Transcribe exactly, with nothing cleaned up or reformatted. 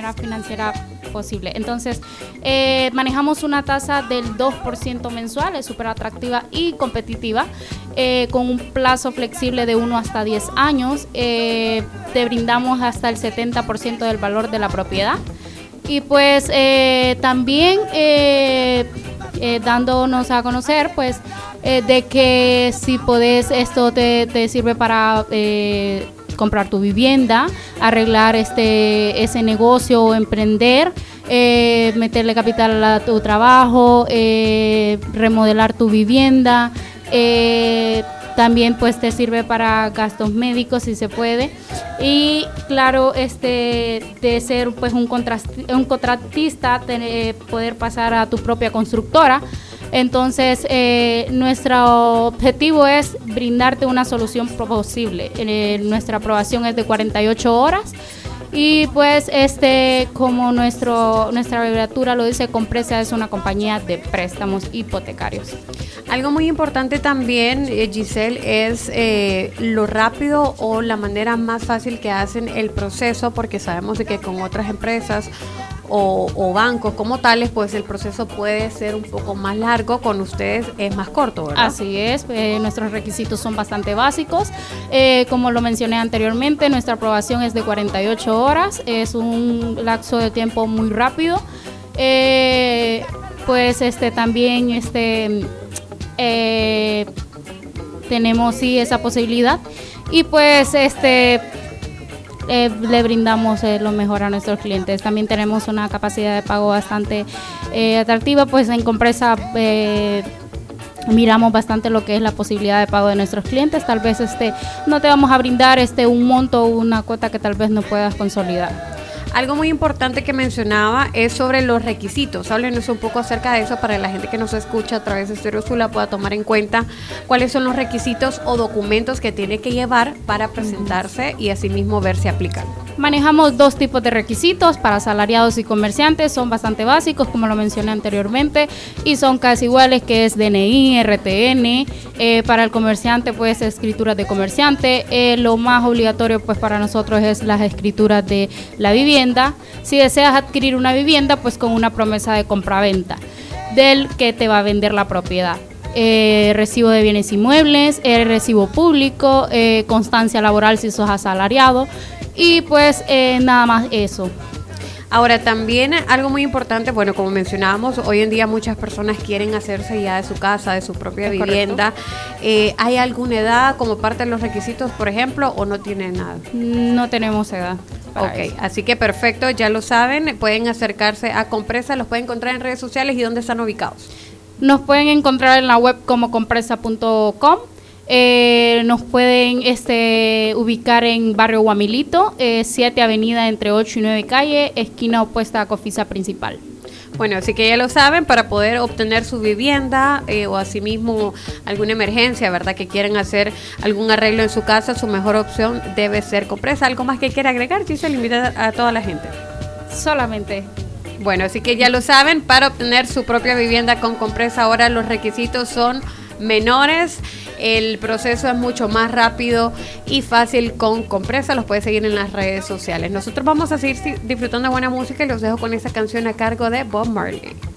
manera financiera posible. Entonces, eh, manejamos una tasa del dos por ciento mensual, es súper atractiva y competitiva, eh, con un plazo flexible de uno hasta diez años. Eh, te brindamos hasta el setenta por ciento del valor de la propiedad. Y pues eh, también eh, eh, dándonos a conocer, pues, eh, de que si podés, esto te, te sirve para eh, comprar tu vivienda, arreglar este ese negocio o emprender, eh, meterle capital a tu trabajo, eh, remodelar tu vivienda, eh, también pues te sirve para gastos médicos si se puede, y claro, este de ser pues un, un contratista, tener, poder pasar a tu propia constructora. Entonces, eh, nuestro objetivo es brindarte una solución posible. Eh, nuestra aprobación es de cuarenta y ocho horas. Y pues, este, como nuestro nuestra abreviatura lo dice, Compresa es una compañía de préstamos hipotecarios. Algo muy importante también, eh, Giselle, es eh, lo rápido o la manera más fácil que hacen el proceso, porque sabemos de que con otras empresas o, o bancos como tales, pues el proceso puede ser un poco más largo. Con ustedes es más corto, ¿verdad? Así es, eh, nuestros requisitos son bastante básicos. Eh, como lo mencioné anteriormente, nuestra aprobación es de cuarenta y ocho horas, es un lapso de tiempo muy rápido. Eh, pues este también este eh, tenemos sí esa posibilidad, y pues este Eh, le brindamos eh, lo mejor a nuestros clientes. También tenemos una capacidad de pago bastante eh, atractiva, pues en Compresa eh, miramos bastante lo que es la posibilidad de pago de nuestros clientes. Tal vez este no te vamos a brindar este un monto o una cuota que tal vez no puedas consolidar. Algo muy importante que mencionaba es sobre los requisitos. Háblenos un poco acerca de eso para la gente que nos escucha a través de Stereo Sula pueda tomar en cuenta cuáles son los requisitos o documentos que tiene que llevar para presentarse y asimismo ver si aplican. Manejamos dos tipos de requisitos para asalariados y comerciantes, son bastante básicos como lo mencioné anteriormente y son casi iguales, que es D N I, R T N, eh, para el comerciante pues escrituras de comerciante, eh, lo más obligatorio pues para nosotros es las escrituras de la vivienda. Si deseas adquirir una vivienda, pues con una promesa de compraventa del que te va a vender la propiedad. Eh, recibo de bienes inmuebles, eh, recibo público, eh, constancia laboral si sos asalariado, y pues eh, nada más eso. Ahora también algo muy importante, bueno, como mencionábamos, hoy en día muchas personas quieren hacerse ya de su casa, de su propia ¿Es vivienda. Eh, ¿Hay alguna edad como parte de los requisitos, por ejemplo, o no tiene nada? No tenemos edad. Ok, eso. Así que perfecto, ya lo saben, pueden acercarse a Compresa, los pueden encontrar en redes sociales. ¿Y dónde están ubicados? Nos pueden encontrar en la web como compresa punto com. Eh, nos pueden este, ubicar en Barrio Guamilito, eh, siete Avenida entre ocho y nueve Calle, esquina opuesta a Cofisa Principal. Bueno, así que ya lo saben, para poder obtener su vivienda eh, o asimismo alguna emergencia, ¿verdad? Que quieran hacer algún arreglo en su casa, su mejor opción debe ser Compresa. ¿Algo más que quiera agregar? Sí, se le invita a toda la gente. Solamente. Bueno, así que ya lo saben, para obtener su propia vivienda con Compresa ahora los requisitos son menores, el proceso es mucho más rápido y fácil con Compresa. Los puedes seguir en las redes sociales. Nosotros vamos a seguir disfrutando de buena música y los dejo con esta canción a cargo de Bob Marley.